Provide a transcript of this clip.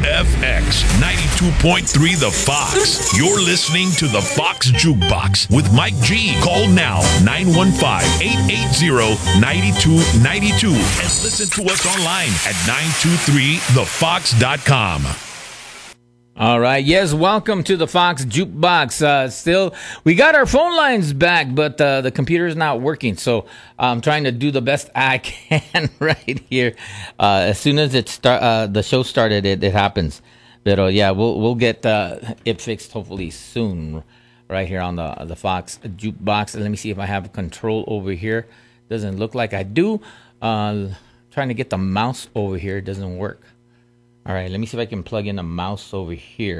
FX 92.3 The Fox. You're listening to The Fox Jukebox with Mike G. Call now 915-880-9292 and listen to us online at 923thefox.com. All right. Yes, welcome to the Fox Jukebox. Still, we got our phone lines back, but the computer's not working. So I'm trying to do the best I can right here. As soon as the show started, it happens. But yeah, we'll get it fixed hopefully soon, right here on the Fox Jukebox. Let me see if I have control over here. Doesn't look like I do. Trying to get the mouse over here. It doesn't work. All right, let me see if I can plug in a mouse over here.